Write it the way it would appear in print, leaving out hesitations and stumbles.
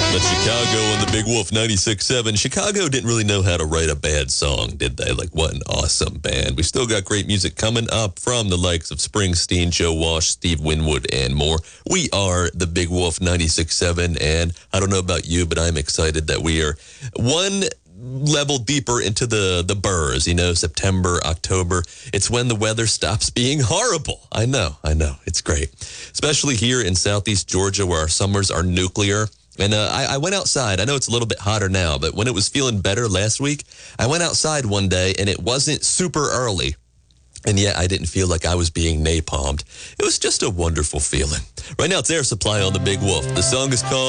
That's Chicago on the Big Wolf 96.7. Chicago didn't really know how to write a bad song, did they? Like, what an awesome band. We still got great music coming up from the likes of Springsteen, Joe Walsh, Steve Winwood, and more. We are the Big Wolf 96.7, and I don't know about you, but I'm excited that we are one level deeper into the burrs, September, October. It's when the weather stops being horrible. I know. It's great. Especially here in Southeast Georgia where our summers are nuclear. And I went outside. I know it's a little bit hotter now, but when it was feeling better last week, I went outside one day and it wasn't super early. And yet I didn't feel like I was being napalmed. It was just a wonderful feeling. Right now it's Air Supply on the Big Wolf. The song is called